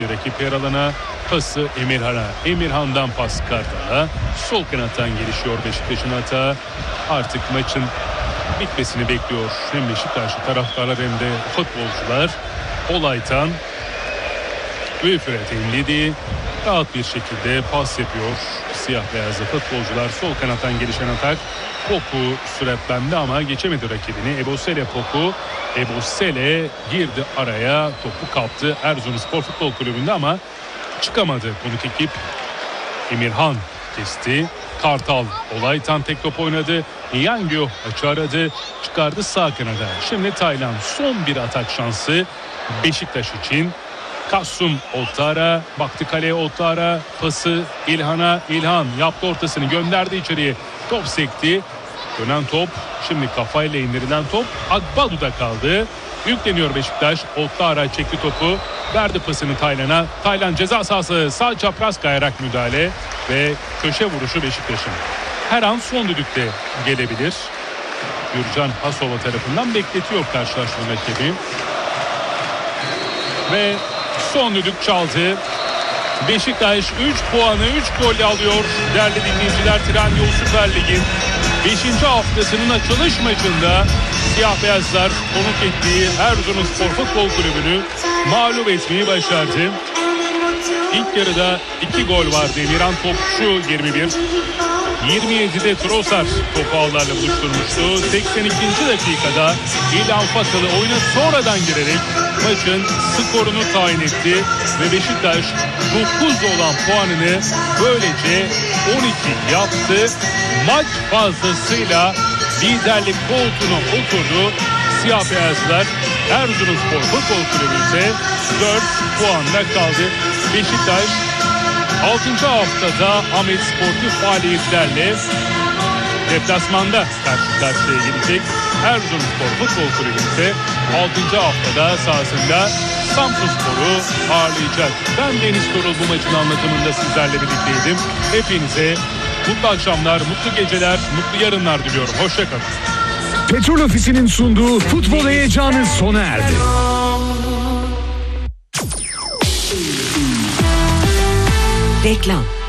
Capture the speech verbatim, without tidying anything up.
Rakip yer alana, pası Emirhan'a. Emirhan'dan pas Kartal'a. Sol kanattan gelişiyor Beşiktaş'ın hata. Artık maçın bitmesini bekliyor hem Beşiktaşlı taraftarlar hem de futbolcular. Olaytan Wilfred Ndidi rahat bir şekilde pas yapıyor. Siyah beyazlı futbolcular. Sol kanattan gelişen atak. Poku süratlendi ama geçemedi rakibini. Ebosele Poku. Ebosele girdi araya, topu kaptı Erzurumspor Futbol Kulübü'nde ama çıkamadı konuk ekip. Emirhan kesti. Kartal Olaytan tek top oynadı. Yangyo açı aradı. Çıkardı sağ kanada. Şimdi Taylan son bir atak şansı Beşiktaş için. Kasum Otara baktı kaleye, Otara pası İlhan'a. İlhan yaptı ortasını, gönderdi içeriye. Top sekti. Dönen top, şimdi kafayla indirilen top Agbadu'da kaldı. Yükleniyor Beşiktaş. Otara çekti topu. Verdi pasını Taylan'a. Taylan ceza sahası, sağ çapraz kayarak müdahale ve köşe vuruşu Beşiktaş'ın. Her an son düdükte gelebilir. Gürcan Hasova tarafından bekletiyor karşılaşma rakibi. Ve son düdük çaldı. Beşiktaş üç puanı üç golle alıyor. Değerli dinleyiciler, Trendyol Süper Lig'in beşinci haftasının açılış maçında siyah beyazlar konuk ettiği Erzurumspor Futbol Kulübü'nü mağlup etmeyi başardı. İlk yarıda iki gol vardı. Miran Topçu yirmi bir. yirmi yedide Trossard topu ağlarla buluşturmuştu. seksen ikinci dakikada İlhan Fakalı oyuna sonradan girerek maçın skorunu tayin etti. Ve Beşiktaş dokuz olan puanını böylece on iki yaptı. Maç fazlasıyla liderlik koltuğuna oturdu. Siyah beyazlar Erzurumspor Futbol Kulübü'nde dört puanla kaldı. Beşiktaş altıncı haftada Ahmet Sportif faaliyetlerle deplasmanda karşı karşıya gelecek. Erzurumspor Futbol Kulübü ise altıncı haftada sahasında Samsunspor'u ağırlayacak. Ben Deniz Torul bu maçın anlatımında sizlerle birlikteydim. Hepinize mutlu akşamlar, mutlu geceler, mutlu yarınlar diliyorum. Hoşçakalın. Petrol Ofisi'nin sunduğu futbol heyecanı sona erdi. Reklam.